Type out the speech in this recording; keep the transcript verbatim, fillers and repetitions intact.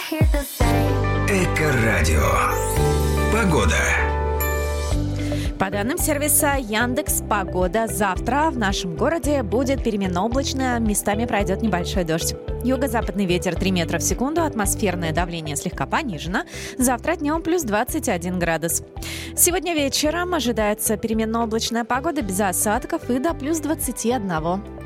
Эко-радио. Погода. По данным сервиса Яндекс Погода, завтра в нашем городе будет переменно облачно, местами пройдет небольшой дождь. Юго-западный ветер три метра в секунду, атмосферное давление слегка понижено. Завтра днем плюс двадцать один градус. Сегодня вечером ожидается переменно облачная погода без осадков и до плюс двадцати одного.